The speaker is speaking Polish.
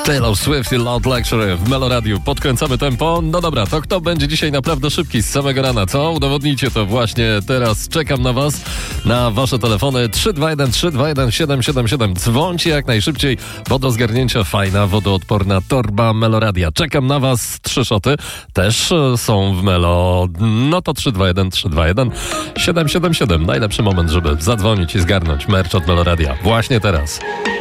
Taylor Swift i Loud Luxury w Meloradiu. Podkręcamy tempo. No dobra, to kto będzie dzisiaj naprawdę szybki z samego rana, co? Udowodnijcie to właśnie teraz. Czekam na was, na wasze telefony 321 321 777. Dzwońcie jak najszybciej, bo do zgarnięcia fajna, wodoodporna torba Meloradia. Czekam na was. 3 szoty też są w Melo. No to 321 321 777. Najlepszy moment, żeby zadzwonić i zgarnąć merch od Meloradia. Właśnie teraz.